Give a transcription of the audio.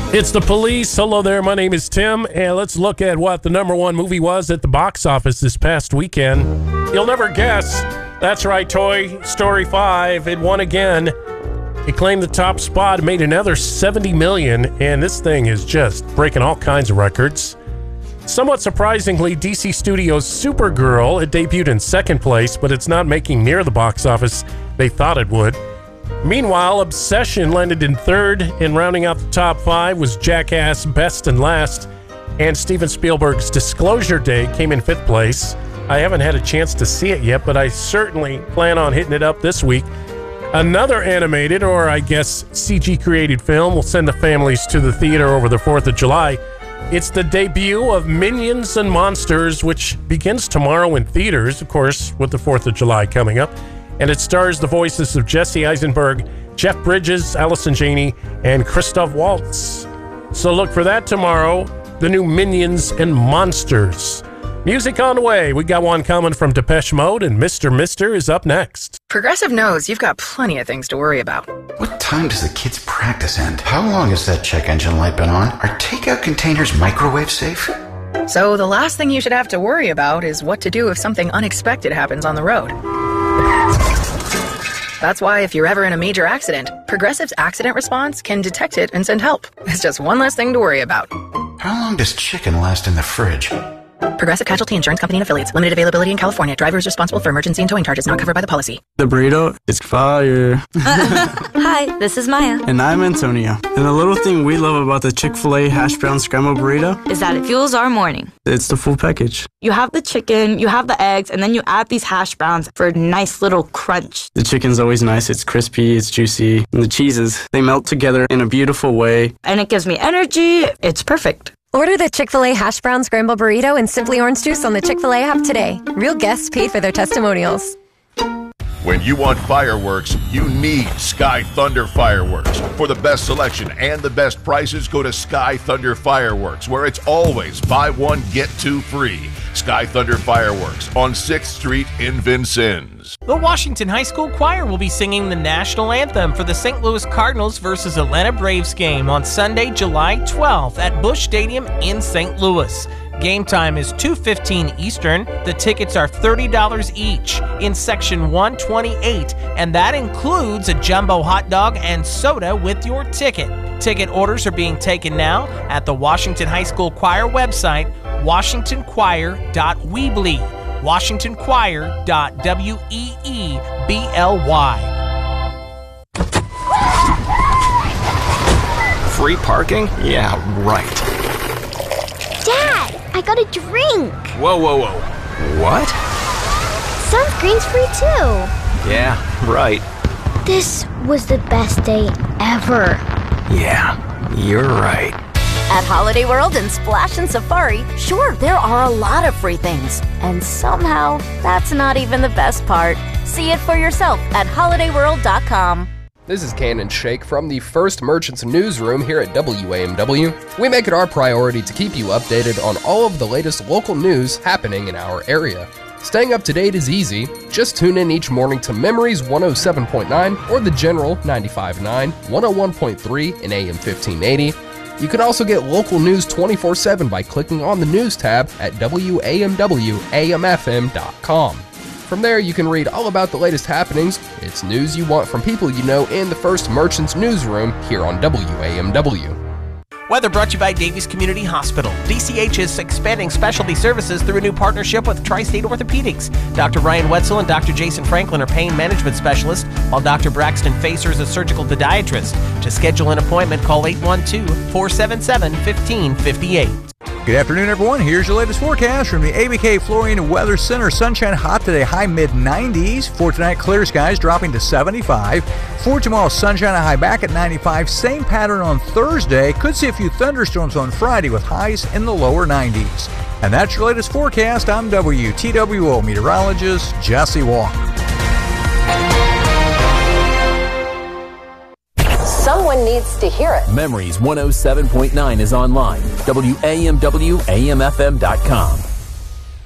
It's The Police. Hello there, my name is Tim, and let's look at what the number one movie was at the box office this past weekend. You'll never guess. That's right, Toy Story 5. It won again. It claimed the top spot, made another $70 million, and this thing is just breaking all kinds of records. Somewhat surprisingly, DC Studios' Supergirl, it debuted in second place, but it's not making near the box office they thought it would. Meanwhile, Obsession landed in third, and rounding out the top five was Jackass Best and Last, and Steven Spielberg's Disclosure Day came in fifth place. I haven't had a chance to see it yet, but I certainly plan on hitting it up this week. Another animated, or I guess CG-created film will send the families to the theater over the 4th of July. It's the debut of Minions and Monsters, which begins tomorrow in theaters, of course, with the 4th of July coming up. And it stars the voices of Jesse Eisenberg, Jeff Bridges, Allison Janney, and Christoph Waltz. So look for that tomorrow, the new Minions and Monsters. Music on the way. We got one coming from Depeche Mode, and Mr. Mister is up next. Progressive knows you've got plenty of things to worry about. What time does the kids' practice end? How long has that check engine light been on? Are takeout containers microwave safe? So the last thing you should have to worry about is what to do if something unexpected happens on the road. That's why if you're ever in a major accident, Progressive's accident response can detect it and send help. It's just one less thing to worry about. How long does chicken last in the fridge? Progressive Casualty Insurance Company and Affiliates. Limited availability in California. Driver is responsible for emergency and towing charges not covered by the policy. The burrito is fire. Hi, this is Maya. And I'm Antonio. And the little thing we love about the Chick-fil-A hash brown scrambled burrito is that it fuels our morning. It's the full package. You have the chicken, you have the eggs, and then you add these hash browns for a nice little crunch. The chicken's always nice. It's crispy, it's juicy. And the cheeses, they melt together in a beautiful way. And it gives me energy. It's perfect. Order the Chick-fil-A Hash Brown Scrambled Burrito and Simply Orange Juice on the Chick-fil-A app today. Real guests pay for their testimonials. When you want fireworks, you need Sky Thunder Fireworks. For the best selection and the best prices, go to Sky Thunder Fireworks, where it's always buy one, get two free. Sky Thunder Fireworks on 6th Street in Vincennes. The Washington High School Choir will be singing the national anthem for the St. Louis Cardinals versus Atlanta Braves game on Sunday, July 12th at Busch Stadium in St. Louis. Game time is 2:15 Eastern. The tickets are $30 each in Section 128, and that includes a jumbo hot dog and soda with your ticket. Ticket orders are being taken now at the Washington High School Choir website, washingtonchoir.weebly, washingtonchoir.weebly. Free parking? Yeah, right. Dad, I got a drink. Whoa. What? Sunscreen's free too. Yeah, right. This was the best day ever. Yeah, you're right. At Holiday World and Splash and Safari, sure, there are a lot of free things. And somehow, that's not even the best part. See it for yourself at holidayworld.com. This is Cannon Shake from the First Merchants Newsroom here at WAMW. We make it our priority to keep you updated on all of the latest local news happening in our area. Staying up to date is easy. Just tune in each morning to Memories 107.9 or The General 95.9, 101.3 and AM 1580. You can also get local news 24/7 by clicking on the News tab at WAMWAMFM.com. From there, you can read all about the latest happenings. It's news you want from people you know in the First Merchants Newsroom here on WAMW. Weather brought to you by Davies Community Hospital. DCH is expanding specialty services through a new partnership with Tri-State Orthopedics. Dr. Ryan Wetzel and Dr. Jason Franklin are pain management specialists, while Dr. Braxton Facer is a surgical podiatrist. To schedule an appointment, call 812-477-1558. Good afternoon, everyone. Here's your latest forecast from the ABK Flooring Weather Center. Sunshine hot today, high mid-90s. For tonight, clear skies dropping to 75. For tomorrow, sunshine a high back at 95. Same pattern on Thursday. Could see a few thunderstorms on Friday with highs in the lower 90s. And that's your latest forecast. I'm WTWO meteorologist Jesse Walker. Someone needs to hear it. Memories 107.9 is online. WAMWAMFM.com.